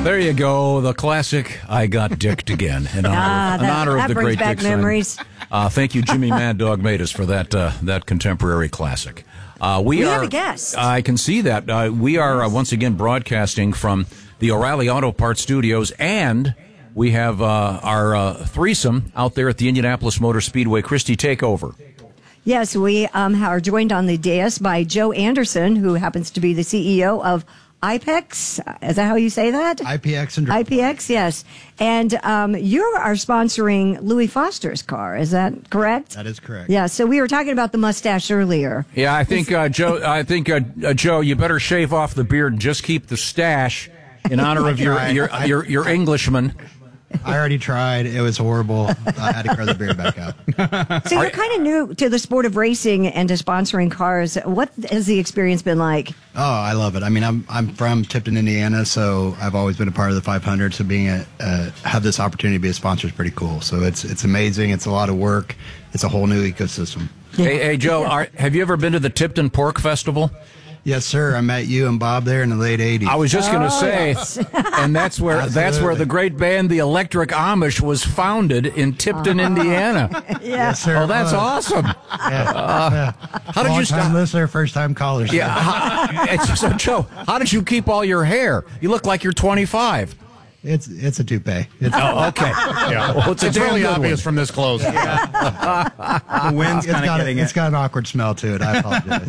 There you go, the classic "I Got Dicked Again" in honor of the great back Dick memories. Thank you, Jimmy Mad Dog Matus, for that contemporary classic. We have a guest. I can see that. We are once again broadcasting from the O'Reilly Auto Parts Studios, and we have our threesome out there at the Indianapolis Motor Speedway. Christy, take over. Yes, we are joined on the dais by Joe Anderson, who happens to be the CEO of IPEX. Is that how you say that? IPX and IPX, yes. And you are sponsoring Louis Foster's car. Is that correct? That is correct. Yeah. So we were talking about the mustache earlier. Yeah, I think Joe. Joe, you better shave off the beard and just keep the stash in honor of your Englishman. I already tried. It was horrible. I had to grow the beard back out. So you're kind of new to the sport of racing and to sponsoring cars. What has the experience been like? Oh, I love it. I mean, I'm from Tipton, Indiana, so I've always been a part of the 500. So being have this opportunity to be a sponsor is pretty cool. So it's amazing. It's a lot of work. It's a whole new ecosystem. Hey, Joe, have you ever been to the Tipton Pork Festival? Yes, sir. I met you and Bob there in the late 80s. I was just going to say, yes. And that's where the great band, the Electric Amish, was founded in Tipton, Indiana. Yes, sir. Oh, that's awesome. Yeah. How did you start? Listener, first time callers. Yeah. So, Joe, how did you keep all your hair? You look like you're 25. It's a toupee. Oh, okay. Yeah. Well, it's really obvious from this close. The wind's kind of getting it. It's got an awkward smell to it. I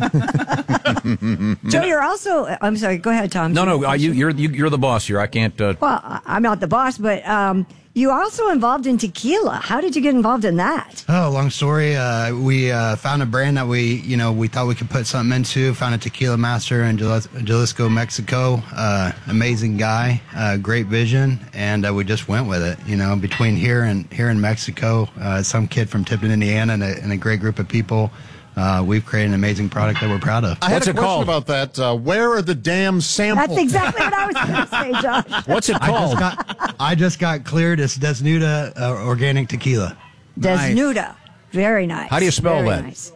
apologize. Joe, you're also. I'm sorry. Go ahead, Tom. No. You're the boss here. I can't. Well, I'm not the boss, but you are also involved in tequila. How did you get involved in that? Oh, long story. We found a brand that we thought we could put something into. Found a tequila master in Jalisco, Mexico. Amazing guy, great vision, and we just went with it. Between here in Mexico, some kid from Tipton, Indiana, and a great group of people. We've created an amazing product that we're proud of. I had What's a it question called? about that. Where are the damn samples? That's exactly what I was going to say, Josh. What's it called? I just got cleared. It's Desnuda organic tequila. Desnuda. Very nice. How do you spell Very that? Nice.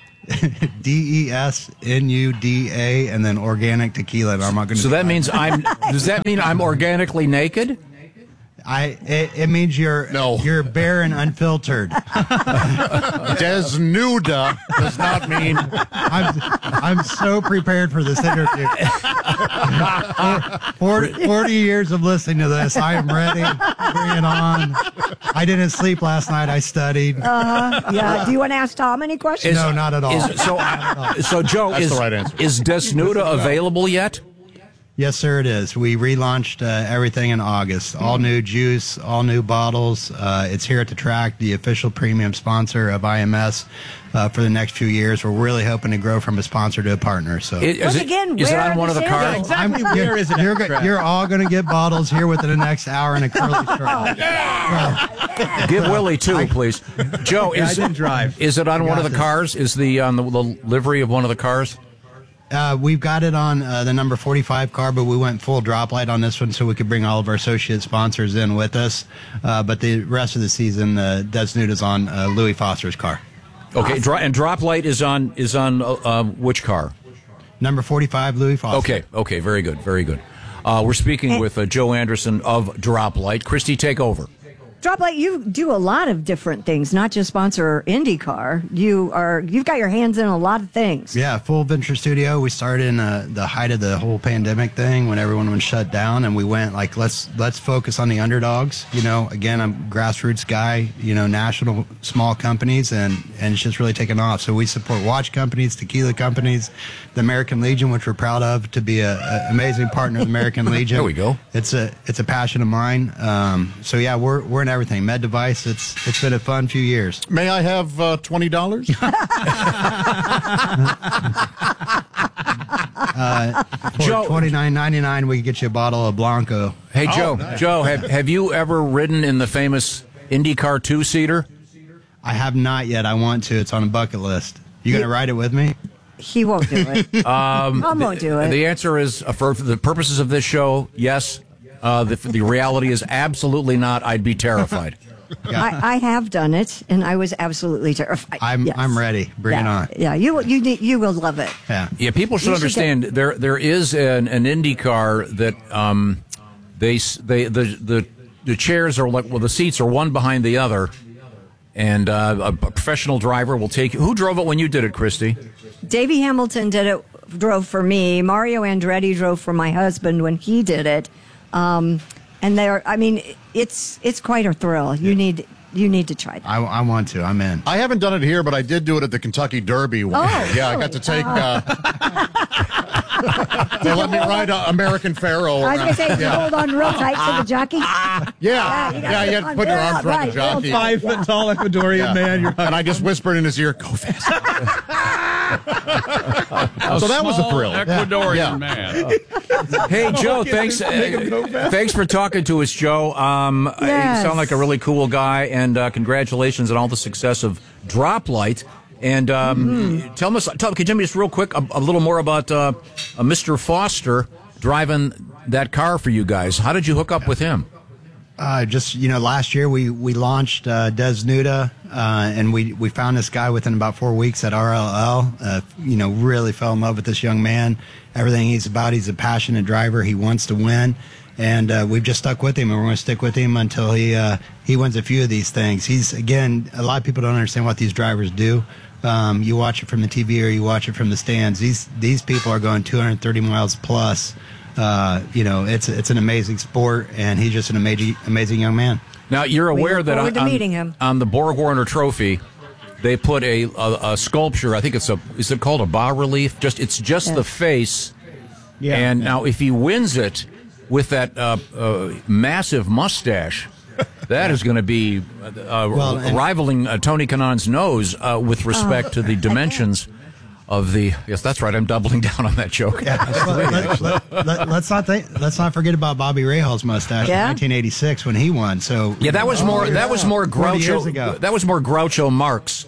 DESNUDA and then organic tequila. I'm not going to. So that means does that mean I'm organically naked? It means you're bare and unfiltered. Desnuda does not mean. I'm so prepared for this interview. 40 years of listening to this. I am ready. Bring it on. I didn't sleep last night. I studied. Yeah. Do you want to ask Tom any questions? No, not at all. So Joe, That's the right answer. Is Desnuda available yet? Yes, sir, it is. We relaunched everything in August. All new juice, all new bottles. It's here at the track, the official premium sponsor of IMS for the next few years. We're really hoping to grow from a sponsor to a partner. So, Is it on one of the cars? Yeah, exactly. Where is it? You're all going to get bottles here within the next hour in a curly straw. Give Willie two, please. Joe, I didn't drive. Is it on one of the cars? Is on the livery of one of the cars? We've got it on the number 45 car, but we went full drop light on this one so we could bring all of our associate sponsors in with us. But the rest of the season, Desnuda's on Louis Foster's car. Okay, and drop light is on which car? Number 45, Louis Foster. Okay, very good. We're speaking with Joe Anderson of Drop Light. Christy, take over. Droplight, you do a lot of different things, not just sponsor IndyCar. You've got your hands in a lot of things. Yeah, full venture studio. We started in the height of the whole pandemic thing when everyone was shut down, and we went like let's focus on the underdogs. Again, I'm a grassroots guy. National small companies, and it's just really taken off. So we support watch companies, tequila companies, the American Legion, which we're proud of to be an amazing partner of the American Legion. There we go. It's a passion of mine. So yeah, we're in everything. Med device. It's been a fun few years. May I have $20? For $29.99, we can get you a bottle of Blanco. Hey, Joe. Nice. Joe, have you ever ridden in the famous IndyCar two-seater? I have not yet. I want to. It's on a bucket list. You going to ride it with me? He won't do it. Tom won't do it. The answer is, for the purposes of this show, yes. The reality is absolutely not. I'd be terrified. I have done it, and I was absolutely terrified. I'm ready. Bring it on. Yeah, you will love it. Yeah. Yeah, people should understand there is an IndyCar that the chairs are like, well, the seats are one behind the other, and a professional driver will take you. Who drove it when you did it, Christy? Davey Hamilton drove for me. Mario Andretti drove for my husband when he did it. And it's quite a thrill. You need to try that. I want to. I'm in. I haven't done it here, but I did do it at the Kentucky Derby. Oh, yeah, I got to take. They let me ride American Pharaoh. I was going to say, you hold on real tight to the jockey. Yeah, you had to put your arms around the jockey. 5 foot tall Ecuadorian man. And I just whispered in his ear, "Go fast." So that was a thrill. Ecuadorian man. Hey, Joe, thanks for talking to us, Joe. Yes. You sound like a really cool guy, and congratulations on all the success of Droplight. And can you tell me just real quick a little more about Mr. Foster driving that car for you guys? How did you hook up with him? Last year we launched Des Nuda, and we found this guy within about 4 weeks at RLL. Really fell in love with this young man. Everything he's about, he's a passionate driver. He wants to win. And we've just stuck with him, and we're going to stick with him until he wins a few of these things. He's, again, a lot of people don't understand what these drivers do. You watch it from the TV or you watch it from the stands. These people are going 230 miles plus. It's an amazing sport, and he's just an amazing young man. Now, you're aware that meeting him. On the Borg Warner Trophy, they put a sculpture. I think is it called a bas relief? It's just the face. Yeah. And now, if he wins it with that massive mustache, that is going to be rivaling Tony Kanaan's nose with respect to the dimensions of the. Yes, that's right. I'm doubling down on that joke. Yeah. Let's not forget about Bobby Rahal's mustache in 1986 when he won. So that was more Groucho. Years ago. That was more Groucho Marx.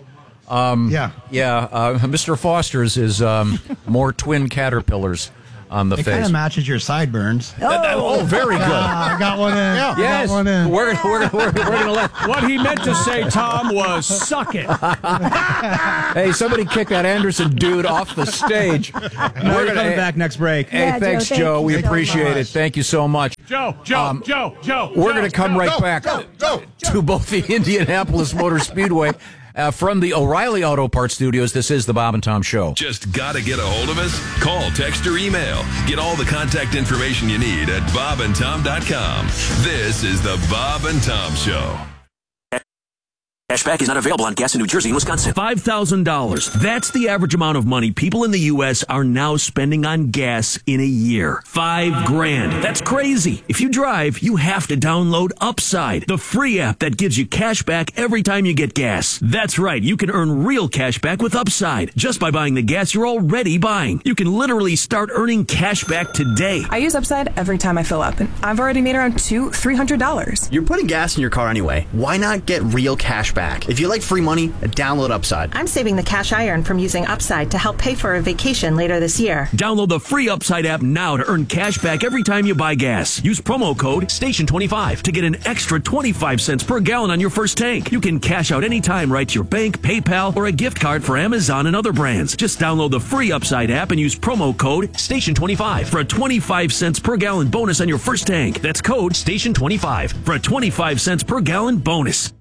Mr. Foster's is more twin caterpillars on the face. It kind of matches your sideburns. Oh, very good. I got one in. Yeah. Yes. Got one in. We're gonna let. What he meant to say, Tom, was suck it. Hey, somebody kick that Anderson dude off the stage. We're coming back next break. Hey, thanks, Joe. We appreciate it. Thank you so much. Joe. We're going to come right back to both the Indianapolis Motor Speedway. From the O'Reilly Auto Parts Studios, this is the Bob and Tom Show. Just got to get a hold of us? Call, text, or email. Get all the contact information you need at bobandtom.com. This is the Bob and Tom Show. Cashback is not available on gas in New Jersey and Wisconsin. $5,000. That's the average amount of money people in the U.S. are now spending on gas in a year. $5,000. That's crazy. If you drive, you have to download Upside, the free app that gives you cash back every time you get gas. That's right. You can earn real cash back with Upside just by buying the gas you're already buying. You can literally start earning cash back today. I use Upside every time I fill up, and I've already made around $300. You're putting gas in your car anyway. Why not get real cash back? If you like free money, download Upside. I'm saving the cash I earn from using Upside to help pay for a vacation later this year. Download the free Upside app now to earn cash back every time you buy gas. Use promo code STATION25 to get an extra 25 cents per gallon on your first tank. You can cash out anytime right to your bank, PayPal, or a gift card for Amazon and other brands. Just download the free Upside app and use promo code STATION25 for a 25 cents per gallon bonus on your first tank. That's code STATION25 for a 25 cents per gallon bonus.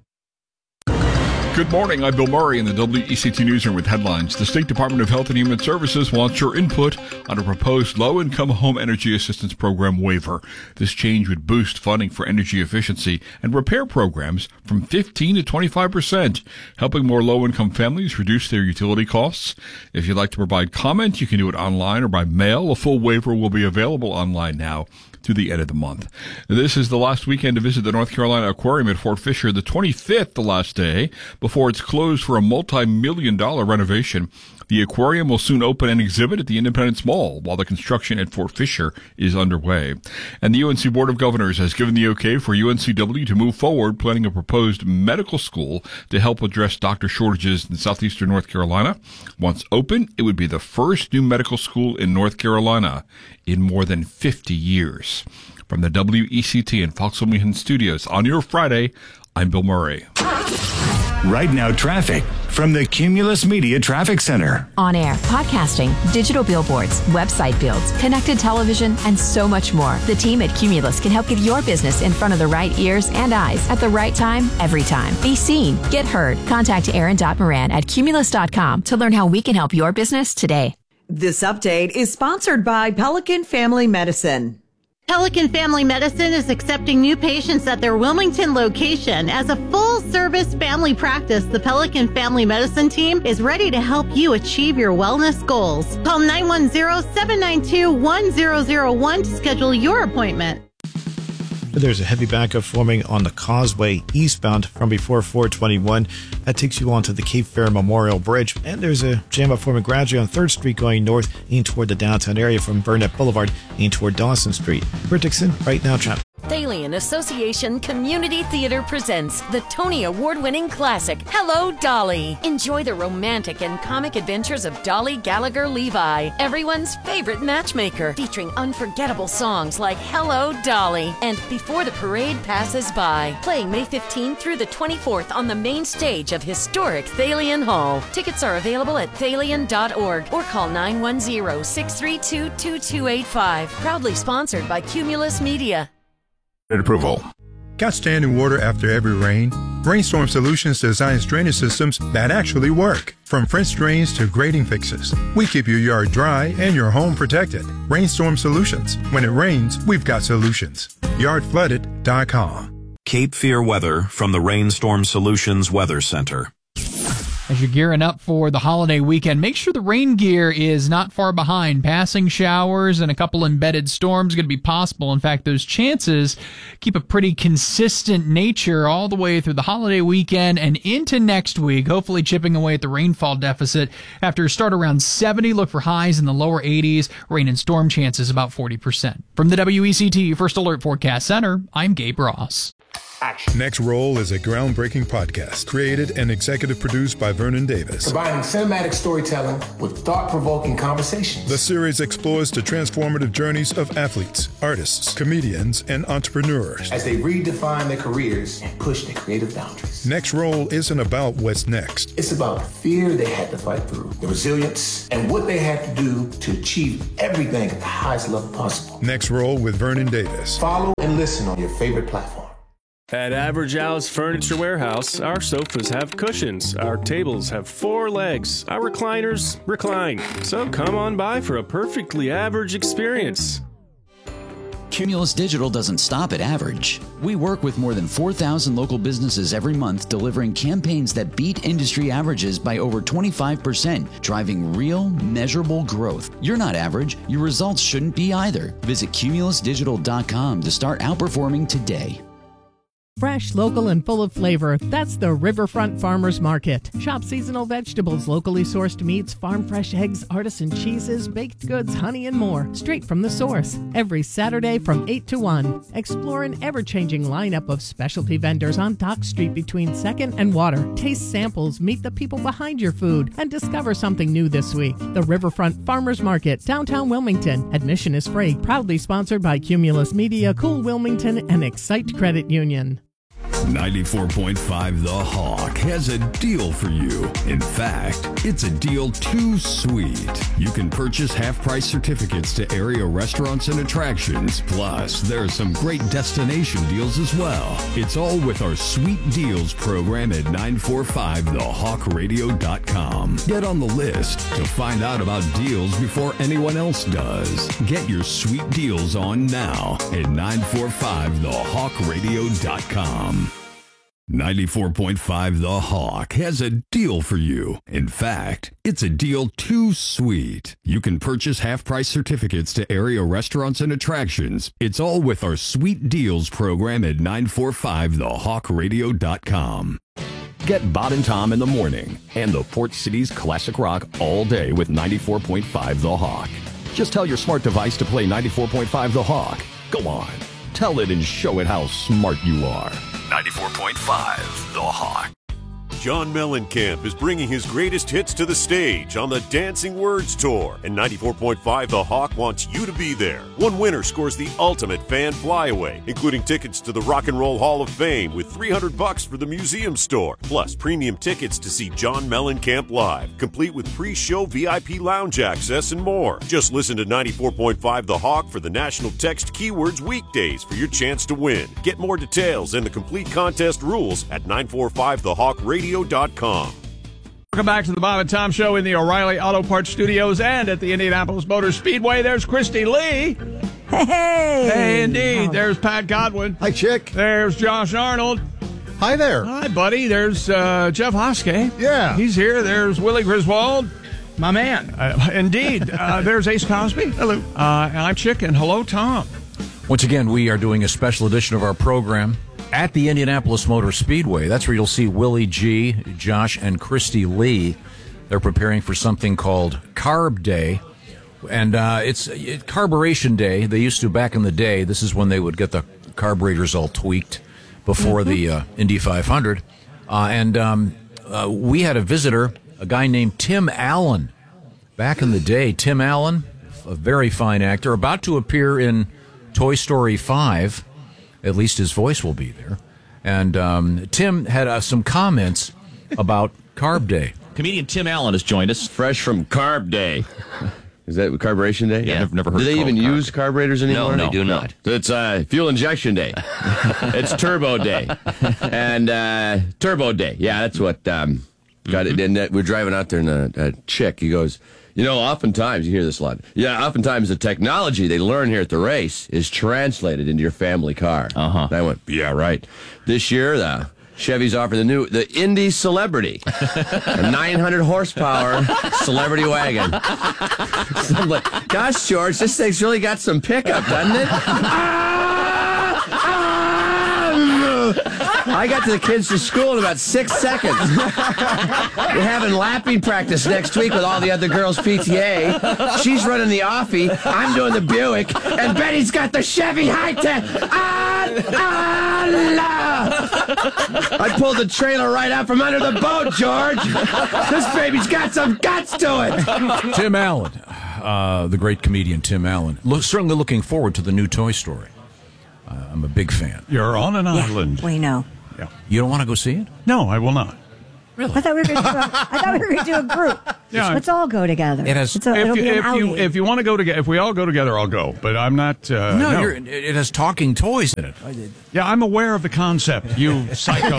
Good morning. I'm Bill Murray in the WECT Newsroom with headlines. The State Department of Health and Human Services wants your input on a proposed low-income home energy assistance program waiver. This change would boost funding for energy efficiency and repair programs from 15 to 25%, helping more low-income families reduce their utility costs. If you'd like to provide comment, you can do it online or by mail. A full waiver will be available online now through the end of the month. This is the last weekend to visit the North Carolina Aquarium at Fort Fisher, the 25th, the last day, before it's closed for a multi-million-dollar renovation. The aquarium will soon open an exhibit at the Independence Mall while the construction at Fort Fisher is underway. And the UNC Board of Governors has given the okay for UNCW to move forward planning a proposed medical school to help address doctor shortages in southeastern North Carolina. Once open, it would be the first new medical school in North Carolina in more than 50 years. From the WECT and Fox Wilmington studios on your Friday, I'm Bill Murray. Right now, traffic from the Cumulus Media Traffic Center. On air, podcasting, digital billboards, website builds, connected television, and so much more. The team at Cumulus can help get your business in front of the right ears and eyes at the right time, every time. Be seen, get heard. Contact Aaron.Moran at Cumulus.com to learn how we can help your business today. This update is sponsored by Pelican Family Medicine. Pelican Family Medicine is accepting new patients at their Wilmington location. As a full-service family practice, the Pelican Family Medicine team is ready to help you achieve your wellness goals. Call 910-792-1001 to schedule your appointment. There's a heavy backup forming on the Causeway eastbound from before 421. That takes you onto the Cape Fear Memorial Bridge. And there's a jam up forming gradually on 3rd Street going north in toward the downtown area from Burnett Boulevard in toward Dawson Street. Bert Dixon, right now, traffic. Thalian Association Community Theater presents the Tony Award-winning classic, Hello, Dolly. Enjoy the romantic and comic adventures of Dolly Gallagher Levi, everyone's favorite matchmaker, featuring unforgettable songs like Hello, Dolly and Before the Parade Passes By. Playing May 15th through the 24th on the main stage of historic Thalian Hall. Tickets are available at thalian.org or call 910-632-2285. Proudly sponsored by Cumulus Media. Approval. Got standing water after every rain? Rainstorm Solutions designs drainage systems that actually work. From French drains to grading fixes, we keep your yard dry and your home protected. Rainstorm Solutions. When it rains, we've got solutions. Yardflooded.com. Cape Fear weather from the Rainstorm Solutions Weather Center. As you're gearing up for the holiday weekend, make sure the rain gear is not far behind. Passing showers and a couple embedded storms going to be possible. In fact, those chances keep a pretty consistent nature all the way through the holiday weekend and into next week, hopefully chipping away at the rainfall deficit. After a start around 70, look for highs in the lower 80s. Rain and storm chances about 40%. From the WECT First Alert Forecast Center, I'm Gabe Ross. Next Roll is a groundbreaking podcast created and executive produced by Vernon Davis. Combining cinematic storytelling with thought-provoking conversations. The series explores the transformative journeys of athletes, artists, comedians, and entrepreneurs as they redefine their careers and push their creative boundaries. Next Roll isn't about what's next. It's about the fear they had to fight through, the resilience, and what they had to do to achieve everything at the highest level possible. Next Roll with Vernon Davis. Follow and listen on your favorite platform. At Average Al's Furniture Warehouse, our sofas have cushions, our tables have 4 legs, our recliners recline. So come on by for a perfectly average experience. Cumulus Digital doesn't stop at average. We work with more than 4,000 local businesses every month, delivering campaigns that beat industry averages by over 25%, driving real, measurable growth. You're not average. Your results shouldn't be either. Visit cumulusdigital.com to start outperforming today. Fresh, local, and full of flavor. That's the Riverfront Farmers Market. Shop seasonal vegetables, locally sourced meats, farm fresh eggs, artisan cheeses, baked goods, honey, and more. Straight from the source. Every Saturday from 8 to 1. Explore an ever-changing lineup of specialty vendors on Dock Street between 2nd and Water. Taste samples, meet the people behind your food, and discover something new this week. The Riverfront Farmers Market, downtown Wilmington. Admission is free. Proudly sponsored by Cumulus Media, Cool Wilmington, and Excite Credit Union. 94.5 The Hawk has a deal for you. In fact, it's a deal too sweet. You can purchase half-price certificates to area restaurants and attractions. Plus, there are some great destination deals as well. It's all with our Sweet Deals program at 945thehawkradio.com. Get on the list to find out about deals before anyone else does. Get your sweet deals on now at 945thehawkradio.com. 94.5 The Hawk has a deal for you. In fact, it's a deal too sweet. You can purchase half-price certificates to area restaurants and attractions. It's all with our Sweet Deals program at 945thehawkradio.com. Get Bob and Tom in the morning and the Port City's classic rock all day with 94.5 The Hawk. Just tell your smart device to play 94.5 The Hawk. Go on. Tell it and show it how smart you are. 94.5 The Hawk. John Mellencamp is bringing his greatest hits to the stage on the Dancing Words Tour, and 94.5 The Hawk wants you to be there. One winner scores the ultimate fan flyaway, including tickets to the Rock and Roll Hall of Fame with $300 for the museum store, plus premium tickets to see John Mellencamp live, complete with pre-show VIP lounge access and more. Just listen to 94.5 The Hawk for the National Text Keywords weekdays for your chance to win. Get more details and the complete contest rules at 945thehawkradio.com. Welcome back to the Bob and Tom Show in the O'Reilly Auto Parts Studios and at the Indianapolis Motor Speedway. There's Christy Lee. Hey! Hey, indeed. There's Pat Godwin. Hi, Chick. There's Josh Arnold. Hi there. Hi, buddy. There's Jeff Hoskey. Yeah. He's here. There's Willie Griswold. My man. Indeed. There's Ace Cosby. Hello. And I'm Chick, and hello, Tom. Once again, we are doing a special edition of our program at the Indianapolis Motor Speedway. That's where you'll see Willie G, Josh, and Christy Lee. They're preparing for something called Carb Day. And it's Carburation Day. They used to back in the day. This is when they would get the carburetors all tweaked before the Indy 500. We had a visitor, a guy named Tim Allen. Back in the day, Tim Allen, a very fine actor, about to appear in Toy Story 5. At least his voice will be there. And Tim had some comments about Carb Day. Comedian Tim Allen has joined us. Fresh from Carb Day. Is that Carburation Day? Yeah, I've never heard. Do they even use carburetors anymore? No, they do not. So it's Fuel Injection Day. It's Turbo Day. And Turbo Day. Yeah, that's what got it. And we're driving out there, and a chick, he goes, oftentimes, you hear this a lot. Yeah, oftentimes the technology they learn here at the race is translated into your family car. And I went, yeah, right. This year, the Chevy's offered the Indy Celebrity, a 900 horsepower celebrity wagon. So I'm like, gosh, George, this thing's really got some pickup, doesn't it? I got to the kids to school in about 6 seconds. We're having lapping practice next week with all the other girls' PTA. She's running the Offie. I'm doing the Buick. And Betty's got the Chevy High-Tech. I pulled the trailer right out from under the boat, George. This baby's got some guts to it. Tim Allen, the great comedian Tim Allen. Certainly looking forward to the new Toy Story. I'm a big fan. You're on an island. We know. Yeah. You don't want to go see it? No, I will not. Really? I thought we were going to do a group. Yeah. Let's all go together. It has. If you want to go together, if we all go together, I'll go. But I'm not. No. It has talking toys in it. Yeah, I'm aware of the concept. You psycho.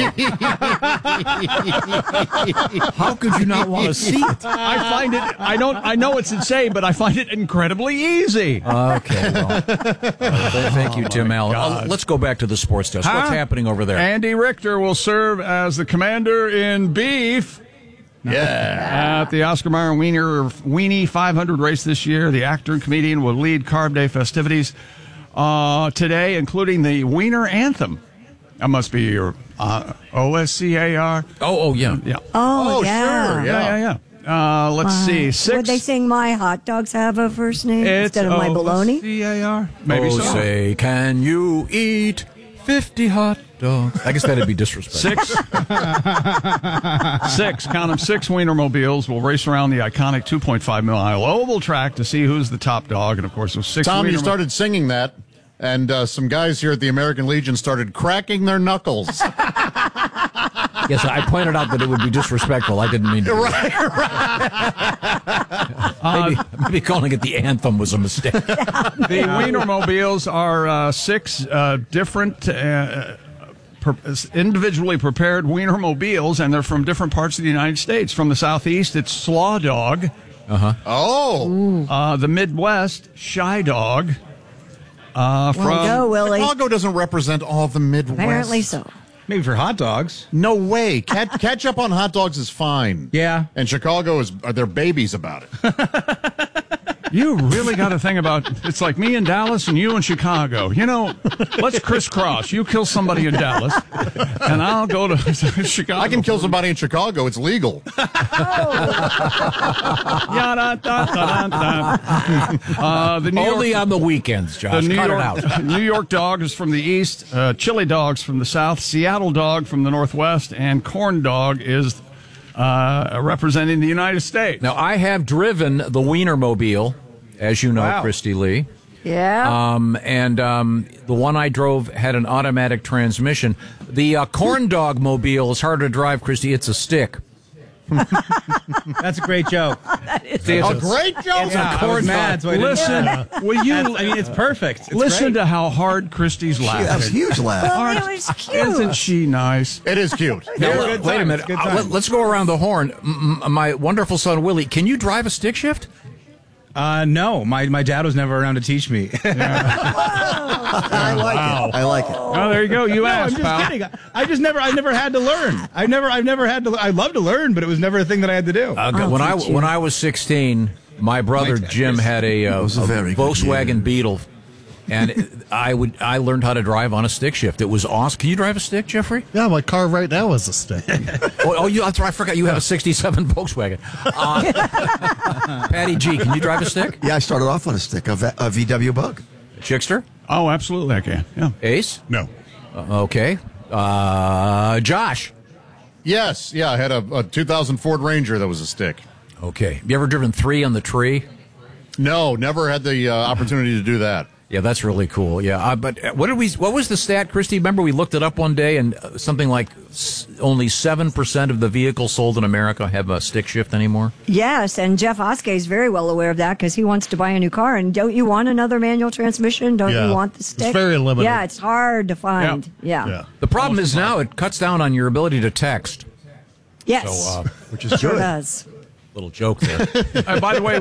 How could you not want to see it? I find it. I know it's insane, but I find it incredibly easy. Okay. Well, thank you, Tim Allen. Let's go back to the sports desk. What's happening over there? Andy Richter will serve as the commander in beef. Yeah. At the Oscar Mayer Weenie 500 race this year, the actor and comedian will lead Carb Day festivities today, including the Wiener Anthem. That must be your OSCAR. Oh, yeah. Oh, yeah. Sure. Yeah. Let's see. Would they sing My Hot Dogs Have a First Name instead of My Bologna? OSCAR? Maybe so. Say, can you eat 50 hot dogs? I guess that'd be disrespectful. Six Wienermobiles will race around the iconic 2.5-mile oval track to see who's the top dog. And, of course, those 6 Tom, you started singing that, and some guys here at the American Legion started cracking their knuckles. Yes, I pointed out that it would be disrespectful. I didn't mean to. Right. Maybe calling it the anthem was a mistake. The Wienermobiles are 6 different individually prepared Wienermobiles, and they're from different parts of the United States. From the Southeast, it's Slaw Dog. Oh. The Midwest, Shy Dog. Go, Willie. Chicago doesn't represent all the Midwest. Apparently so. Maybe for hot dogs. No way. Ketchup on hot dogs is fine. Yeah. And Chicago they're babies about it. You really got to think about, it's like me in Dallas and you in Chicago. Let's crisscross. You kill somebody in Dallas, and I'll go to Chicago. I can kill somebody in Chicago. It's legal. Only on the weekends, Josh. Cut it out. New York dog is from the east, chili dogs from the south, Seattle dog from the northwest, and corn dog is representing the United States. Now, I have driven the Wienermobile, as you know, Christy Lee. Yeah. The one I drove had an automatic transmission. The corn dog mobile is harder to drive, Christy. It's a stick. That's a great joke. That is a great joke. It's a corn dog. Listen, will you? It's perfect. It's listen great. to how hard Christy's laughing. That was a huge laugh. Well, it was cute. Isn't she nice? It is cute. Now, wait a minute. Let's go around the horn. My wonderful son, Willie, can you drive a stick shift? No. My dad was never around to teach me. I like it. I like it. Oh, there you go. You asked, I'm just kidding. I never had to learn. I've never had to. I love to learn, but it was never a thing that I had to do. When I was 16, my brother Jim had a Volkswagen Beetle, and I learned how to drive on a stick shift. It was awesome. Can you drive a stick, Jeffrey? Yeah, my car right now is a stick. That's right. I forgot you have a '67 Volkswagen. Patty G, can you drive a stick? Yeah, I started off on a stick, a VW Bug. Chickster? Oh, absolutely, I can. Yeah. Ace? No. Okay. Josh? Yes. Yeah, I had a 2000 Ford Ranger that was a stick. Okay. You ever driven 3 on the tree? No, never had the opportunity to do that. Yeah, that's really cool. Yeah, but what was the stat, Christy? Remember we looked it up one day, and something like only 7% of the vehicles sold in America have a stick shift anymore. Yes, and Jeff Oskey is very well aware of that because he wants to buy a new car. And don't you want another manual transmission? Don't you want the stick? It's very limited. Yeah, it's hard to find. Yeah. The problem is now it cuts down on your ability to text. Yes, so, which is sure good. does. Little joke there. By the way,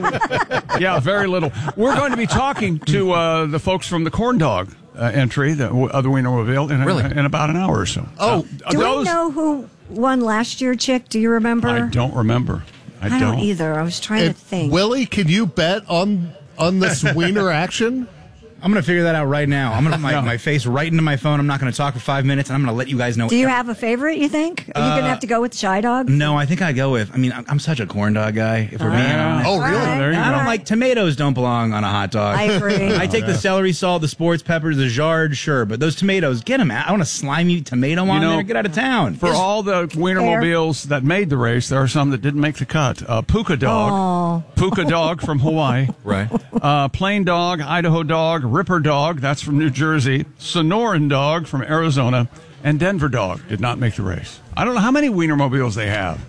very little. We're going to be talking to the folks from the corn dog entry, the Wienermobile, in about an hour or so. Oh, do we know who won last year, Chick? Do you remember? I don't remember. I don't either. I was trying to think. Willie, can you bet on this Wiener action? I'm going to figure that out right now. I'm going to put my face right into my phone. I'm not going to talk for 5 minutes, and I'm going to let you guys know. Do you have a favorite, you think? Are you going to have to go with Shy Dog? No, I think I go with, I'm such a corn dog guy, if we're being honest. Oh, really? There you go. I don't like, tomatoes don't belong on a hot dog. I agree. I take the celery salt, the sports peppers, the Jard, sure, but those tomatoes, get them out. I want a slimy tomato on there. Get out of town. For all the Wienermobiles that made the race, there are some that didn't make the cut. Puka Dog. Puka Dog from Hawaii. Right. Plain Dog, Idaho Dog, Ripper Dog, that's from New Jersey, Sonoran Dog from Arizona, and Denver Dog did not make the race. I don't know how many Wienermobiles they have.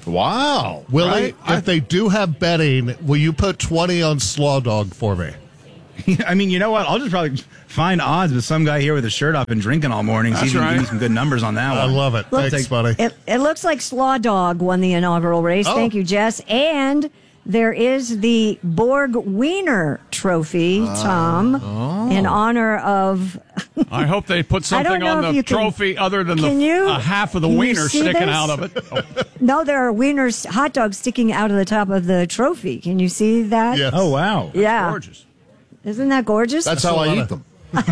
Wow. Willie, if they do have betting, will you put 20 on Slaw Dog for me? I mean, you know what? I'll just probably find odds with some guy here with his shirt up and drinking all morning. See if he can give me some good numbers on that one. I love it. Thanks, buddy. It looks like Slaw Dog won the inaugural race. Oh. Thank you, Jess. And there is the Borg Wiener Trophy, Tom, in honor of... I hope they put something on the trophy other than half of the wiener sticking out of it. Oh. No, there are wieners, hot dogs sticking out of the top of the trophy. Can you see that? Yes. Oh, wow. Yeah. Gorgeous. Isn't that gorgeous? That's how I eat them.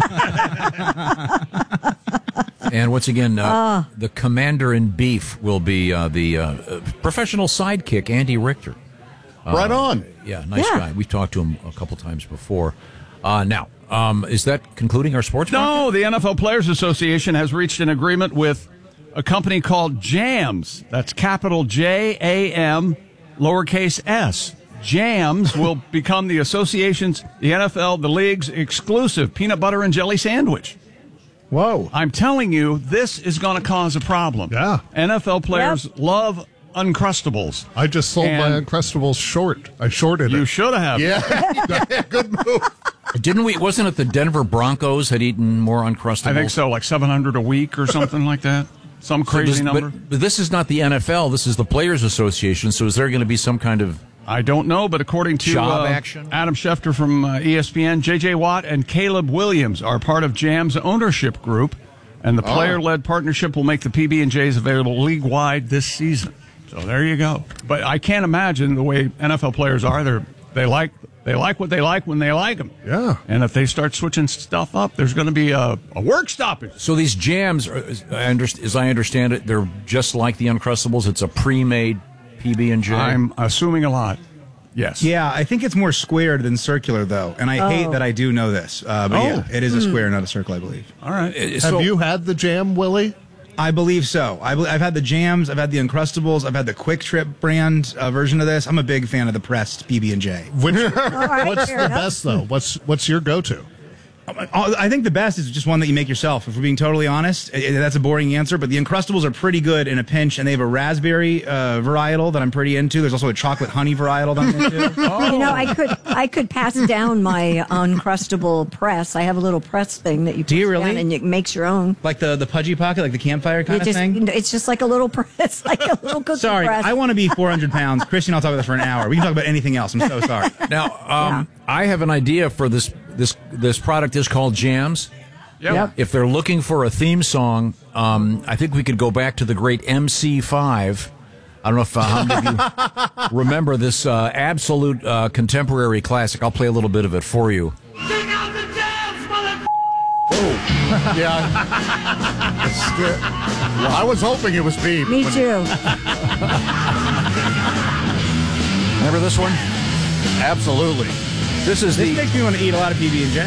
And once again, the commander in beef will be the professional sidekick, Andy Richter. Right on. Yeah, nice guy. We've talked to him a couple times before. Now, is that concluding our sports? No, the NFL Players Association has reached an agreement with a company called JAMS. That's capital J-A-M, lowercase s. JAMS will become the association's, the NFL, the league's exclusive peanut butter and jelly sandwich. Whoa. I'm telling you, this is going to cause a problem. Yeah. NFL players love Uncrustables. I just sold my Uncrustables short. I shorted it. You should have. Yeah. Good move. Wasn't it the Denver Broncos had eaten more Uncrustables? I think so, like 700 a week or something like that. Some crazy number. But this is not the NFL. This is the Players Association. So is there going to be some kind of... I don't know, but according to Adam Schefter from ESPN, J.J. Watt and Caleb Williams are part of JAM's ownership group, and the player-led partnership will make the PB&Js available league-wide this season. So there you go. But I can't imagine the way NFL players are. They They like what they like when they like them. Yeah. And if they start switching stuff up, there's going to be a work stoppage. So these jams, as I understand it, they're just like the Uncrustables. It's a pre-made PB&J. I'm assuming a lot. Yes. Yeah, I think it's more squared than circular, though. And I hate that I do know this. But yeah, it is a square, not a circle, I believe. All right. Have you had the jam, Willie? I believe so. I've had the jams, I've had the Uncrustables, I've had the Quick Trip brand version of this. I'm a big fan of the pressed PB&J. What's the best, though? What's your go-to? I think the best is just one that you make yourself. If we're being totally honest, that's a boring answer, but the Uncrustables are pretty good in a pinch, and they have a raspberry varietal that I'm pretty into. There's also a chocolate honey varietal that I'm into. You know, I could pass down my Uncrustable press. I have a little press thing that you press down and it makes your own. Like the Pudgy Pocket, like the campfire kind of thing? It's just like a little press, like a little cookie Sorry, press. I want to be 400 pounds. Christy and I'll talk about this for an hour. We can talk about anything else. I'm so sorry. Now, I have an idea for this. This product is called Jams. Yep. If they're looking for a theme song, I think we could go back to the great MC5. I don't know if how many of you remember this absolute contemporary classic. I'll play a little bit of it for you. Yeah. I was hoping it was Beep. Me too. Remember this one? Absolutely. This makes me want to eat a lot of PB&J.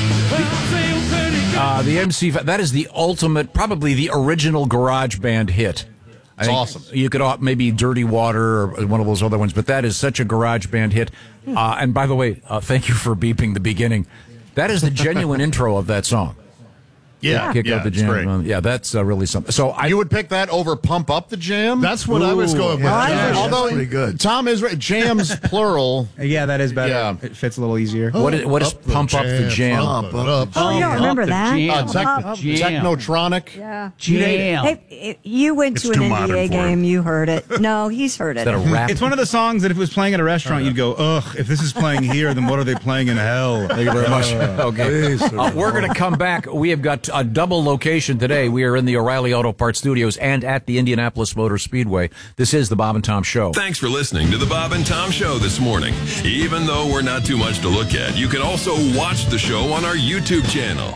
The MC5, that is the ultimate, probably the original garage band hit. It's awesome. You could maybe Dirty Water or one of those other ones, but that is such a garage band hit. And by the way, thank you for beeping the beginning. That is the genuine intro of that song. Yeah, Kick out the jam. Yeah, that's really something. So you would pick that over Pump Up the Jam? That's what I was going with. Yeah, although pretty good. Tom is right. Jams plural. Yeah, that is better. Yeah. It fits a little easier. What is Pump Up the Jam? Pump up. Oh, you don't remember that? Technotronic. Yeah. Jam. Hey, you went to an NBA game. You heard it. No, he's heard it. Is that a rap? It's one of the songs that if it was playing at a restaurant, you'd go, ugh, if this is playing here, then what are they playing in hell? Thank you very much. Okay. We're going to come back. We have got a double location today. We are in the O'Reilly Auto Parts Studios and at the Indianapolis Motor Speedway. This is the Bob and Tom Show. Thanks for listening to the Bob and Tom Show this morning. Even though we're not too much to look at, you can also watch the show on our YouTube channel.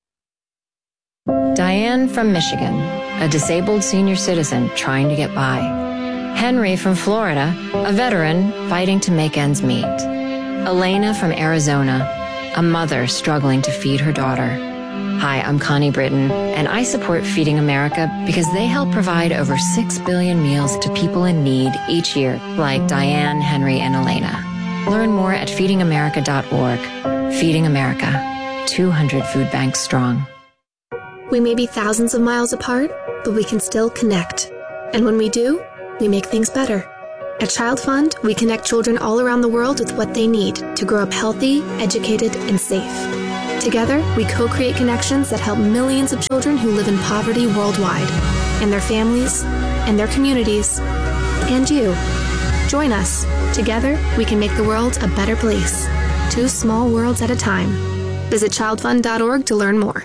Diane from Michigan, a disabled senior citizen trying to get by. Henry from Florida, a veteran fighting to make ends meet. Elena from Arizona, a mother struggling to feed her daughter. Hi, I'm Connie Britton, and I support Feeding America because they help provide over 6 billion meals to people in need each year, like Diane, Henry, and Elena. Learn more at feedingamerica.org. Feeding America, 200 food banks strong. We may be thousands of miles apart, but we can still connect. And when we do, we make things better. At Child Fund, we connect children all around the world with what they need to grow up healthy, educated, and safe. Together, we co-create connections that help millions of children who live in poverty worldwide, and their families, and their communities, and you. Join us. Together, we can make the world a better place. 2 small worlds at a time. Visit childfund.org to learn more.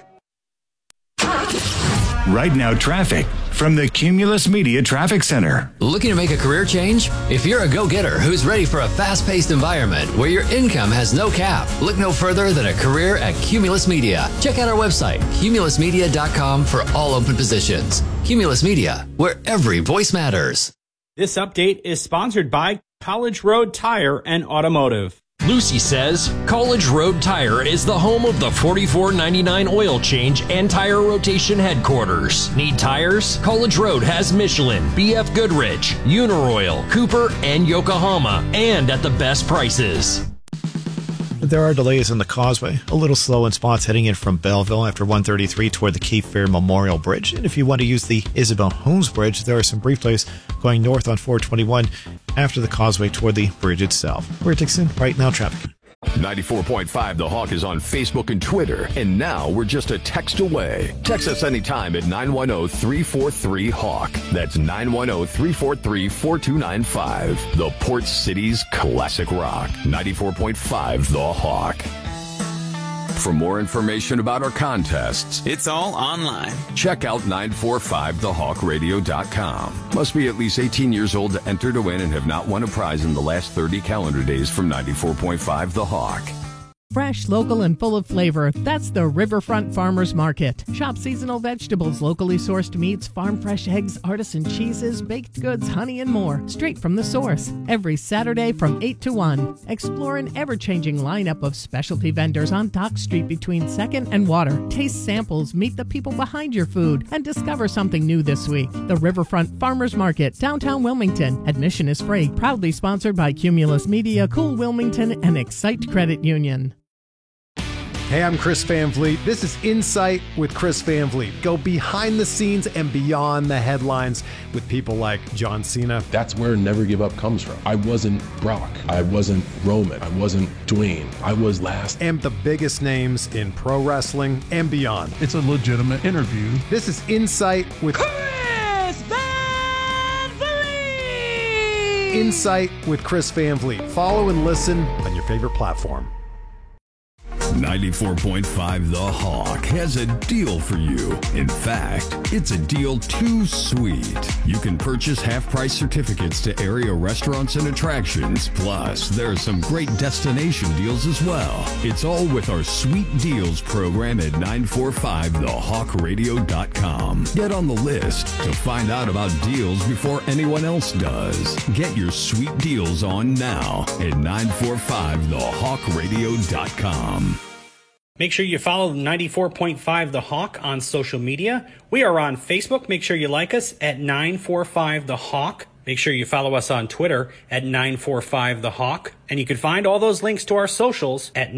Right Now Traffic from the Cumulus Media Traffic Center. Looking to make a career change? If you're a go-getter who's ready for a fast-paced environment where your income has no cap, look no further than a career at Cumulus Media. Check out our website, cumulusmedia.com, for all open positions. Cumulus Media, where every voice matters. This update is sponsored by College Road Tire and Automotive. Lucy says College Road Tire is the home of the $44.99 oil change and tire rotation headquarters. Need tires? College Road has Michelin, BF Goodrich, Uniroyal, Cooper, and Yokohama, and at the best prices. There are delays on the causeway, a little slow in spots heading in from Belleville after 133 toward the Cape Fear Memorial Bridge. And if you want to use the Isabel Holmes Bridge, there are some brief delays going north on 421 after the causeway toward the bridge itself. We're Dixon, Right Now Traffic. 94.5 The Hawk is on Facebook and Twitter, and now we're just a text away. Text us anytime at 910-343-HAWK. That's 910-343-4295. The Port City's classic rock. 94.5 The Hawk. For more information about our contests, it's all online. Check out 945thehawkradio.com. Must be at least 18 years old to enter to win and have not won a prize in the last 30 calendar days from 94.5 The Hawk. Fresh, local, and full of flavor. That's the Riverfront Farmers Market. Shop seasonal vegetables, locally sourced meats, farm fresh eggs, artisan cheeses, baked goods, honey, and more. Straight from the source. Every Saturday from 8 to 1. Explore an ever-changing lineup of specialty vendors on Dock Street between 2nd and Water. Taste samples, meet the people behind your food, and discover something new this week. The Riverfront Farmers Market, downtown Wilmington. Admission is free. Proudly sponsored by Cumulus Media, Cool Wilmington, and Excite Credit Union. Hey, I'm Chris Van Vliet. This is Insight with Chris Van Vliet. Go behind the scenes and beyond the headlines with people like John Cena. That's where Never Give Up comes from. I wasn't Brock. I wasn't Roman. I wasn't Dwayne. I was last. And the biggest names in pro wrestling and beyond. It's a legitimate interview. This is Insight with Chris Van Vliet! Insight with Chris Van Vliet. Follow and listen on your favorite platform. 94.5 The Hawk has a deal for you. In fact, it's a deal too sweet. You can purchase half-price certificates to area restaurants and attractions. Plus, there are some great destination deals as well. It's all with our Sweet Deals program at 945thehawkradio.com. Get on the list to find out about deals before anyone else does. Get your sweet deals on now at 945thehawkradio.com. Make sure you follow 94.5 The Hawk on social media. We are on Facebook. Make sure you like us at 945 The Hawk. Make sure you follow us on Twitter at 945 The Hawk. And you can find all those links to our socials at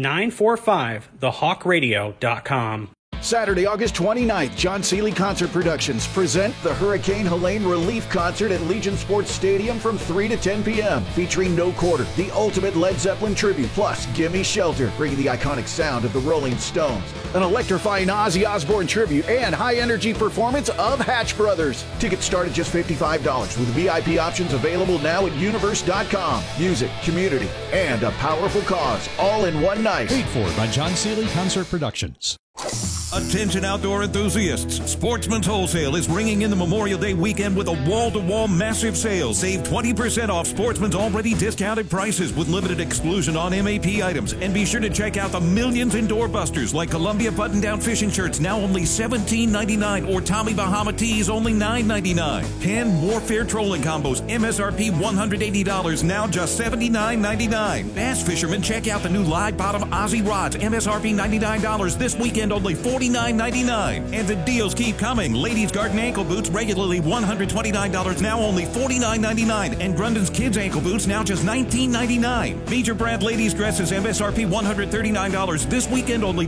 945thehawkradio.com. Saturday, August 29th, John Seeley Concert Productions present the Hurricane Helene Relief Concert at Legion Sports Stadium from 3 to 10 p.m. featuring No Quarter, the ultimate Led Zeppelin tribute, plus Gimme Shelter, bringing the iconic sound of the Rolling Stones, an electrifying Ozzy Osbourne tribute, and high-energy performance of Hatch Brothers. Tickets start at just $55 with VIP options available now at universe.com. Music, community, and a powerful cause, all in one night. Paid for by John Seeley Concert Productions. Attention outdoor enthusiasts. Sportsman's Wholesale is ringing in the Memorial Day weekend with a wall-to-wall massive sale. Save 20% off Sportsman's already discounted prices with limited exclusion on MAP items. And be sure to check out the millions in doorbusters like Columbia button-down fishing shirts, now only $17.99, or Tommy Bahama tees, only $9.99. Penn Warfare trolling combos, MSRP $180, now just $79.99. Bass fishermen, check out the new Live Bottom Aussie rods, MSRP $99, this weekend only $49.99. And the deals keep coming. Ladies' garden ankle boots, regularly $129, now only $49.99. And Grundon's kids ankle boots, now just $19.99. Major brand ladies' dresses, MSRP $139, this weekend only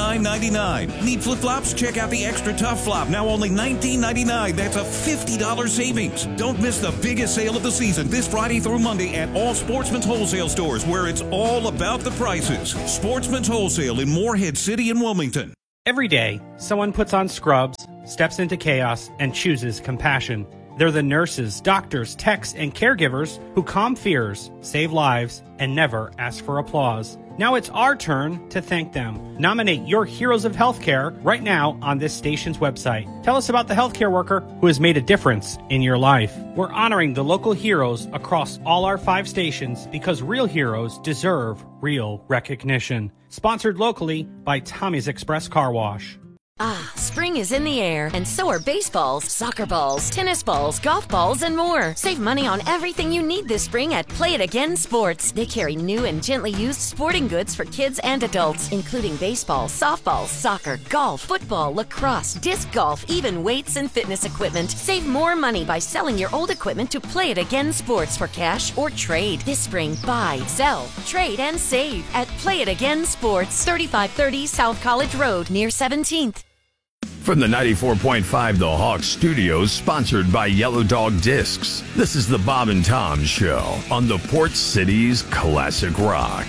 $29.99. Need flip-flops? Check out the Extra Tough Flop, now only $19.99. That's a $50 savings. Don't miss the biggest sale of the season this Friday through Monday at all Sportsman's Wholesale stores, where it's all about the prices. Sportsman's Wholesale in Moorhead City and Wilmington. Every day, someone puts on scrubs, steps into chaos, and chooses compassion. They're the nurses, doctors, techs, and caregivers who calm fears, save lives, and never ask for applause. Now it's our turn to thank them. Nominate your heroes of healthcare right now on this station's website. Tell us about the healthcare worker who has made a difference in your life. We're honoring the local heroes across all our 5 stations because real heroes deserve real recognition. Sponsored locally by Tommy's Express Car Wash. Ah, spring is in the air, and so are baseballs, soccer balls, tennis balls, golf balls, and more. Save money on everything you need this spring at Play It Again Sports. They carry new and gently used sporting goods for kids and adults, including baseball, softball, soccer, golf, football, lacrosse, disc golf, even weights and fitness equipment. Save more money by selling your old equipment to Play It Again Sports for cash or trade. This spring, buy, sell, trade, and save at Play It Again Sports, 3530 South College Road, near 17th. From the 94.5 The Hawk Studios, sponsored by Yellow Dog Discs, this is the Bob and Tom Show on the Port City's Classic Rock.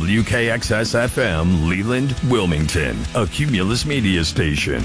WKXS-FM, Leland, Wilmington, a Cumulus Media station.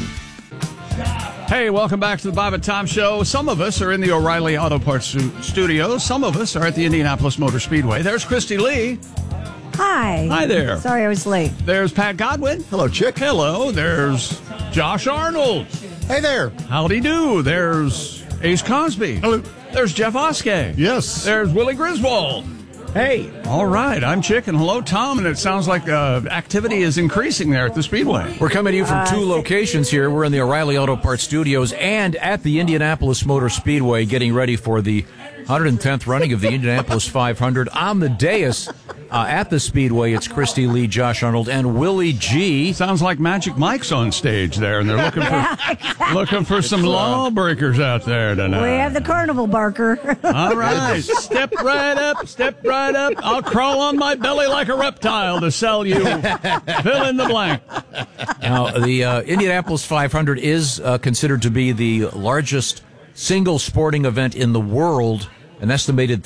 Hey, welcome back to the Bob and Tom Show. Some of us are in the O'Reilly Auto Parts studios. Some of us are at the Indianapolis Motor Speedway. There's Christy Lee. Hi. Hi there. Sorry I was late. There's Pat Godwin. Hello, Chick. Hello. There's Josh Arnold. Hey there. Howdy do. There's Ace Cosby. Hello. There's Jeff Oskey. Yes. There's Willie Griswold. Hey. All right. I'm Chick, and hello, Tom. And it sounds like activity is increasing there at the Speedway. We're coming to you from two locations here. We're in the O'Reilly Auto Parts Studios and at the Indianapolis Motor Speedway, getting ready for the 110th running of the Indianapolis 500. On the dais at the Speedway, it's Christy Lee, Josh Arnold, and Willie G. Sounds like Magic Mike's on stage there, and they're looking for some lawbreakers out there tonight. We have the carnival barker. All right. Step right up. Step right up. I'll crawl on my belly like a reptile to sell you. Fill in the blank. Now, the Indianapolis 500 is considered to be the largest single sporting event in the world. An estimated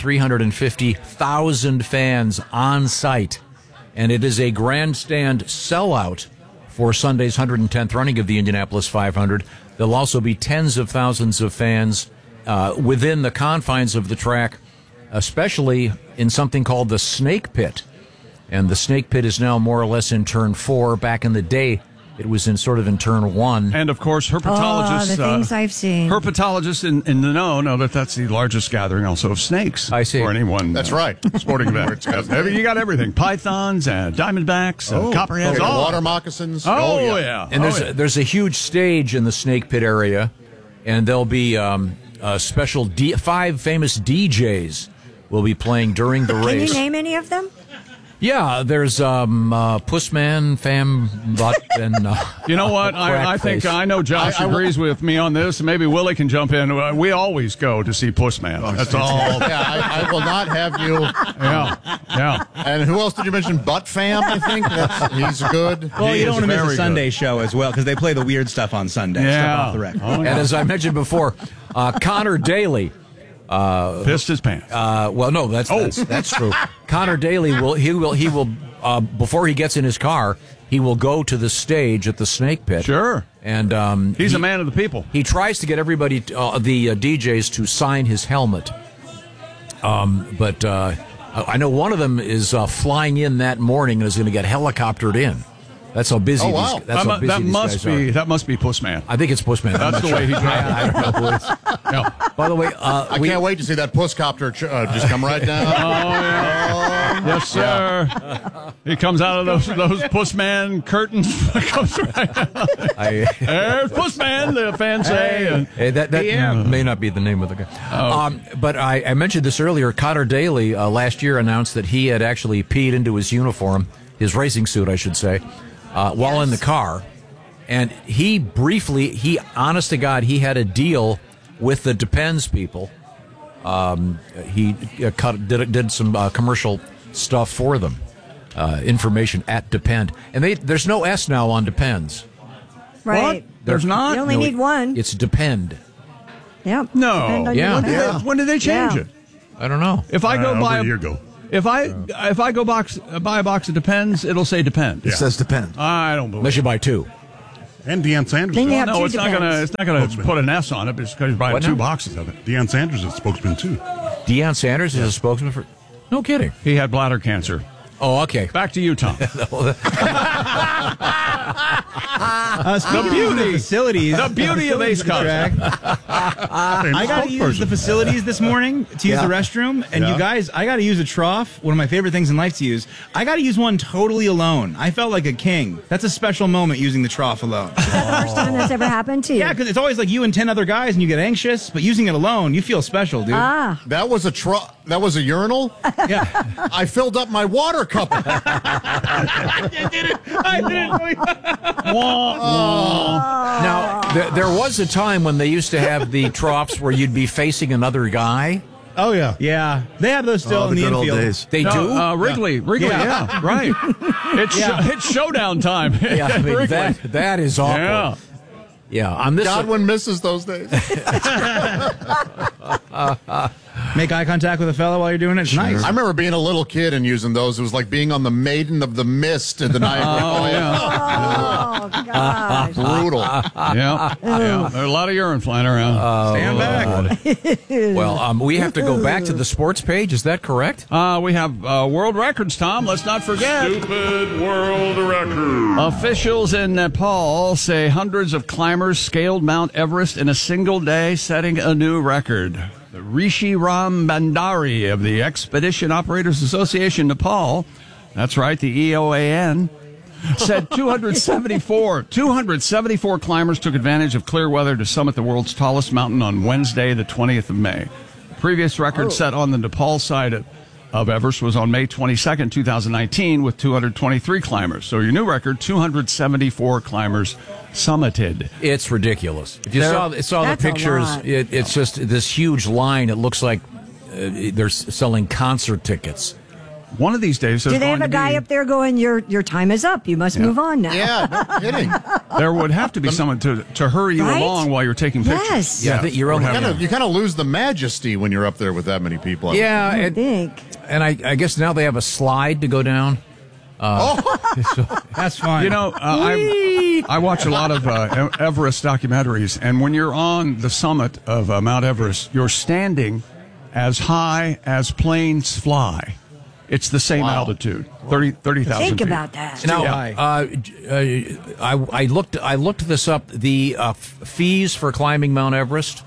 350,000 fans on site. And it is a grandstand sellout for Sunday's 110th running of the Indianapolis 500. There'll also be tens of thousands of fans within the confines of the track, especially in something called the Snake Pit. And the Snake Pit is now more or less in turn 4. Back in the day, it was in turn 1. And, of course, herpetologists. The things I've seen. Herpetologists in the know that that's the largest gathering also of snakes. I see. For anyone. That's right. Sporting event. You got everything. Pythons, diamondbacks, copperheads. Water moccasins. Oh, yeah. And there's a huge stage in the Snake Pit area, and there'll be special 5 famous DJs will be playing during the race. Can you name any of them? Yeah, there's Pussman, Fam, Butt, and you know what? I think I know Josh agrees with me on this. Maybe Willie can jump in. We always go to see Pussman. That's all. Yeah, I will not have you. Yeah. And who else did you mention? Butt Fam, I think. He's good. Well, you don't want to miss a Sunday good. show as well because they play the weird stuff on Sunday. Yeah. Stuff off the record. Oh, yeah. And as I mentioned before, Connor Daly. Pissed his pants. Well, no, that's true. Connor Daly will before he gets in his car, he will go to the stage at the Snake Pit. Sure. And he's a man of the people. He tries to get everybody, the DJs, to sign his helmet. But I know one of them is flying in that morning and is going to get helicoptered in. That's how busy. Oh, wow. That must be Pussman. I think it's Pussman. That's the way he drives. I don't know who it is. Yeah. By the way, I can't wait to see that Pusscopter just come right down. Oh, yeah. Yes, sir. He comes out of those Pussman curtains. Comes right out. There's Pussman, the fans say. That may not be the name of the guy. But I mentioned this earlier. Connor Daly last year announced that he had actually peed into his uniform, his racing suit, I should say, while in the car. And he honest to God, he had a deal with the Depends people. He did some commercial stuff for them, information at Depend. And there's no S now on Depends. Right. What? There's not? You only need one. It's Depend. Yep. No. Yeah. When did they change it? I don't know. If I go buy a year ago. If I go buy a box of Depends, it'll say Depend. It says Depend. I don't believe. Unless you buy 2. And Deion Sanders. Then you have no, two it's not gonna put an S on it, but it's because you're buying What 2 now? boxes of it. Deion Sanders is a spokesman too. Deion Sanders is a spokesman for. No kidding. He had bladder cancer. Oh, okay. Back to you, Tom. Speaking of the facilities, the beauty of Ace track. I got to use the facilities this morning to use the restroom, and you guys, I got to use a trough. One of my favorite things in life to use. I got to use one totally alone. I felt like a king. That's a special moment using the trough alone. It's the first time that's ever happened to you. Yeah, because it's always like you and 10 other guys, and you get anxious. But using it alone, you feel special, dude. That was a That was a urinal. Yeah, I filled up my water cup. I did it. Now, there was a time when they used to have the troughs where you'd be facing another guy. Oh, yeah. Yeah. They have those still in the good old infield. days. They do? Wrigley, yeah, right. It's showdown time. Yeah, I mean, that is awful. Yeah. Yeah, on this Godwin misses those days. Make eye contact with a fellow while you're doing it. It's nice. I remember being a little kid and using those. It was like being on the Maiden of the Mist in the Niagara Falls. Oh, gosh. Brutal. Yeah. There's a lot of urine flying around. Stand back. Well, we have to go back to the sports page. Is that correct? We have world records, Tom. Let's not forget. Stupid world record. Officials in Nepal say hundreds of climbers scaled Mount Everest in a single day, setting a new record. Rishi Ram Bandari of the Expedition Operators Association Nepal, that's right, the EOAN, said 274 climbers took advantage of clear weather to summit the world's tallest mountain on Wednesday, the 20th of May. The previous record set on the Nepal side of Everest was on May 22nd, 2019, with 223 climbers. So your new record, 274 climbers summited. It's ridiculous. If you saw the pictures, it's just this huge line. It looks like they're selling concert tickets. One of these days, do they have a guy up there going, your time is up, you must move on now? Yeah, no kidding. There would have to be someone to hurry you along while you're taking pictures. Yes. Yeah, you're only you kind of lose the majesty when you're up there with that many people. Yeah, I think. And I guess now they have a slide to go down. That's fine. You know, I watch a lot of Everest documentaries, and when you're on the summit of Mount Everest, you're standing as high as planes fly. It's the same altitude, 30,000 Think feet. about that. Now, I looked this up. The fees for climbing Mount Everest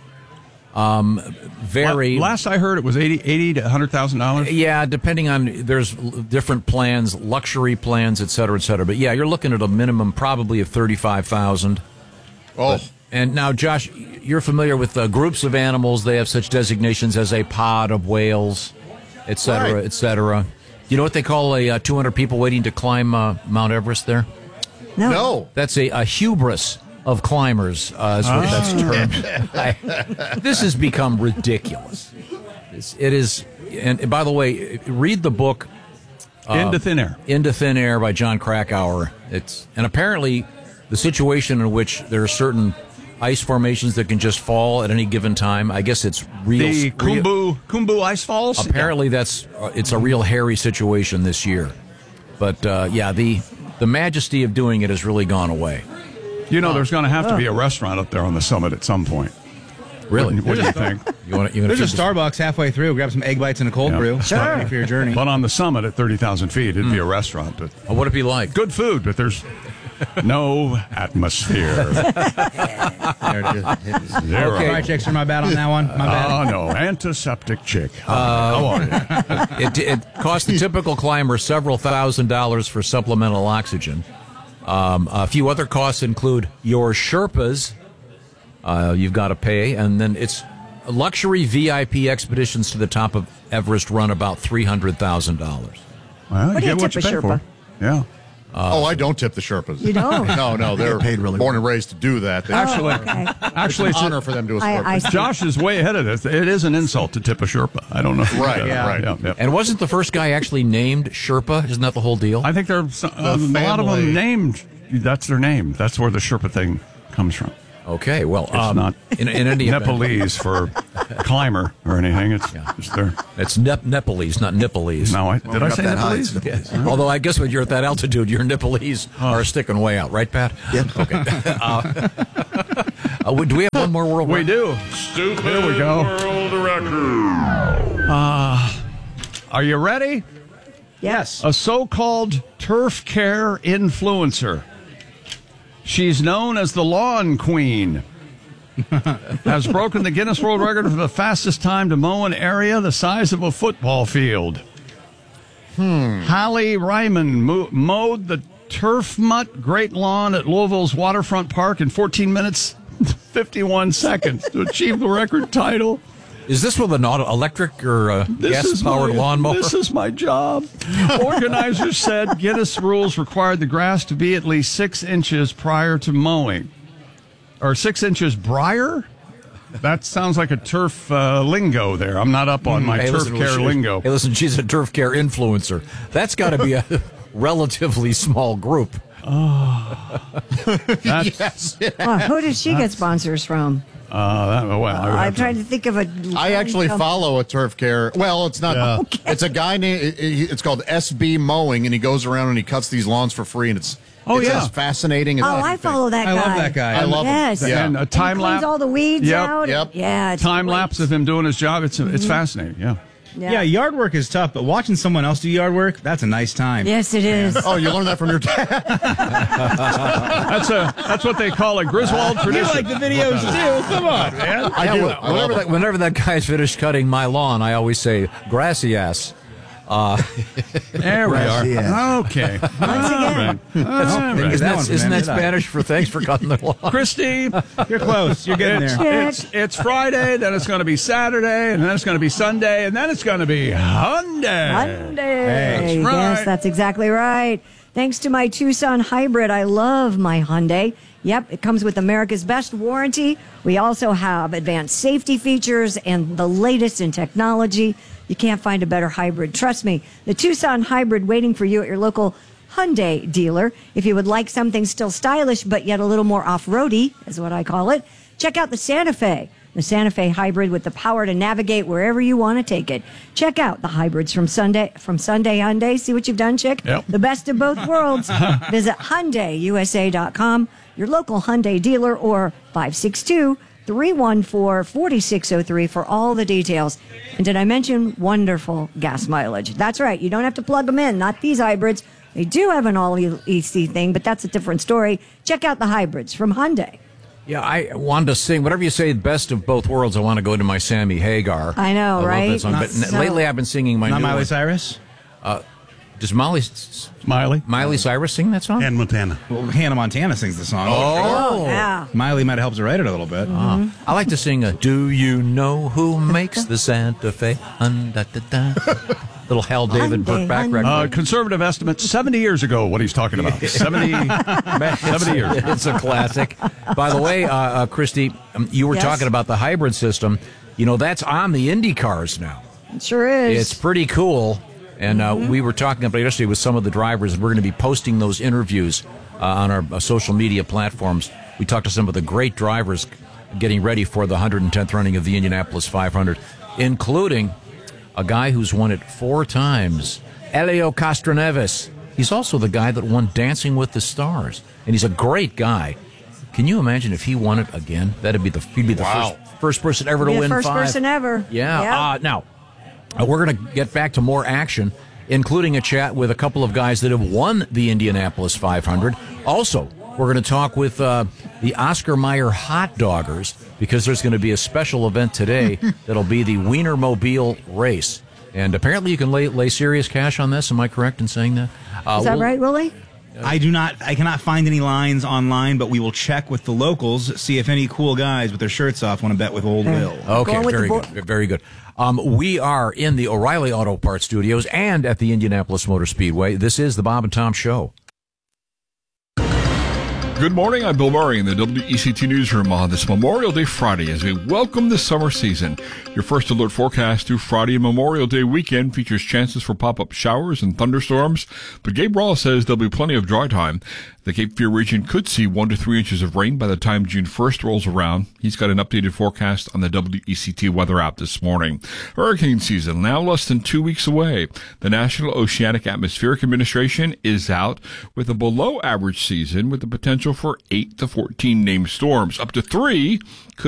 vary. Last I heard, it was $80,000 to $100,000. Yeah, depending on, there's different plans, luxury plans, et cetera, et cetera. But yeah, you're looking at a minimum probably of $35,000. Oh. And now, Josh, you're familiar with groups of animals. They have such designations as a pod of whales, et cetera, et cetera. You know what they call a 200 people waiting to climb Mount Everest there? No. That's a hubris of climbers, is what that's termed. This has become ridiculous. It is, and by the way, read the book Into Thin Air. Into Thin Air by John Krakauer. And apparently the situation in which there are certain ice formations that can just fall at any given time. I guess it's real. The Khumbu ice falls? Apparently it's a real hairy situation this year. But the majesty of doing it has really gone away. You know, there's going to have to be a restaurant up there on the summit at some point. Really? What do you think? There's a Starbucks halfway through. Grab some egg bites and a cold brew. Sure. For your journey. But on the summit at 30,000 feet, it'd be a restaurant. But what would it be like? Good food, but there's no atmosphere. There it is. Zero. Okay. Fry chicks are my bad on that one. My bad. Oh, no. Antiseptic chick. How are you? It costs the typical climber several $1,000s for supplemental oxygen. A few other costs include your Sherpas. You've got to pay, and then it's luxury VIP expeditions to the top of Everest run about $300,000. Well, What do you get what tip you a pay Sherpa? for. Yeah. I don't tip the Sherpas. You don't? No, they're paid really born and raised to do that. Actually, it's an honor for them to escort. I see. Josh is way ahead of this. It is an insult to tip a Sherpa. I don't know. Right, Yeah. And wasn't the first guy actually named Sherpa? Isn't that the whole deal? I think there's a lot of them named. That's their name. That's where the Sherpa thing comes from. Okay, well, It's not in any event. Nepalese for climber or anything. It's their. It's Nepalese, not Nipolese. No, did I say Nepalese? Yeah. Although I guess when you're at that altitude, your Nepalese are sticking way out, right, Pat? Yep. Okay. Do we have one more world record? We do. Stupid Here we go. world record. Are you ready? Yes. A so-called turf care influencer. She's known as the Lawn Queen. Has broken the Guinness World Record for the fastest time to mow an area the size of a football field. Holly Ryman mowed the Turf Mutt Great Lawn at Louisville's Waterfront Park in 14 minutes, 51 seconds to achieve the record title. Is this with an electric or gas-powered lawnmower? This is my job. Organizers said Guinness rules required the grass to be at least 6 inches prior to mowing. Or 6 inches briar? That sounds like a turf lingo there. I'm not up on my turf care lingo. Hey, listen, she's a turf care influencer. That's got to be a relatively small group. Yes. Who did she get sponsors from? I'm trying to think of a. I actually follow a turf care. Well, it's not. Yeah. Okay. It's a guy named. It's called SB Mowing, and he goes around and he cuts these lawns for free, and it's as fascinating as I follow that guy. I love that guy. I love him. Yeah. And a time cleans lapse. all the weeds out. Yep. Yeah. Time lapse of him doing his job. It's fascinating. Yeah. Yeah, yard work is tough, but watching someone else do yard work, that's a nice time. Yes, it is. Oh, you learned that from your dad. That's what they call a Griswold tradition. You like the videos too? Come on, man. I do. Whenever that guy's finished cutting my lawn, I always say, gracias. There we are. Okay. Once again. Isn't that Spanish for thanks for cutting the lawn? Christy, you're close. You're getting there. It's Friday, then it's going to be Saturday, and then it's going to be Sunday, and then it's going to be Hyundai. Hyundai. That's right. Yes, that's exactly right. Thanks to my Tucson hybrid, I love my Hyundai. Yep, it comes with America's best warranty. We also have advanced safety features and the latest in technology. You can't find a better hybrid. Trust me, the Tucson hybrid waiting for you at your local Hyundai dealer. If you would like something still stylish but yet a little more off-roady, is what I call it, check out the Santa Fe. The Santa Fe hybrid with the power to navigate wherever you want to take it. Check out the hybrids from Sunday Hyundai. See what you've done, Chick? Yep. The best of both worlds. Visit HyundaiUSA.com, your local Hyundai dealer, or 562-314-4603 for all the details. And did I mention wonderful gas mileage? That's right. You don't have to plug them in. Not these hybrids. They do have an all-EC thing, but that's a different story. Check out the hybrids from Hyundai. Yeah, I wanted to sing. Whatever you say, best of both worlds, I want to go to my Sammy Hagar. I know, right? Love that song. But lately I've been singing my Not new Miley one. Cyrus? Does Miley Cyrus sing that song? And Montana. Well, Hannah Montana sings the song. Oh, yeah. Miley might have helped her write it a little bit. I like to sing Do You Know Who Makes the Santa Fe? Little Hal David Burt back record. Conservative estimate, 70 years ago, what he's talking about. 70 years. It's a classic. By the way, Christy, you were talking about the hybrid system. You know, that's on the Indy cars now. It sure is. It's pretty cool. And we were talking about it yesterday with some of the drivers, and we're going to be posting those interviews on our social media platforms. We talked to some of the great drivers getting ready for the 110th running of the Indianapolis 500, including a guy who's won it 4 times, Helio Castroneves. He's also the guy that won Dancing with the Stars, and he's a great guy. Can you imagine if he won it again? He'd be the first person ever to win 5. First person ever. Yeah. Now, we're going to get back to more action, including a chat with a couple of guys that have won the Indianapolis 500. Also, we're going to talk with the Oscar Mayer Hot Doggers, because there's going to be a special event today that'll be the Wienermobile race. And apparently you can lay serious cash on this. Am I correct in saying that? Is that right, Willie? I cannot find any lines online, but we will check with the locals, see if any cool guys with their shirts off want to bet with old Will. Okay, very good. Very good. We are in the O'Reilly Auto Parts studios and at the Indianapolis Motor Speedway. This is the Bob and Tom Show. Good morning, I'm Bill Murray in the WECT Newsroom on this Memorial Day Friday as we welcome the summer season. Your first alert forecast through Friday and Memorial Day weekend features chances for pop-up showers and thunderstorms, but Gabe Ross says there'll be plenty of dry time. The Cape Fear region could see 1 to 3 inches of rain by the time June 1st rolls around. He's got an updated forecast on the WECT weather app this morning. Hurricane season now less than 2 weeks away. The National Oceanic Atmospheric Administration is out with a below average season with the potential for 8 to 14 named storms. Up to 3 could